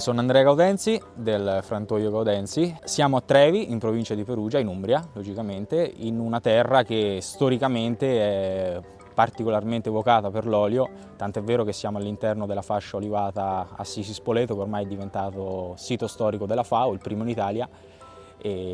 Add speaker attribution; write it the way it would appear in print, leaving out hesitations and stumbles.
Speaker 1: Sono Andrea Gaudenzi del frantoio Gaudenzi, siamo a Trevi in provincia di Perugia, in Umbria, logicamente, in una terra che storicamente è particolarmente vocata per l'olio, tant'è vero che siamo all'interno della fascia olivata Assisi Spoleto, che ormai è diventato sito storico della FAO, il primo in Italia, e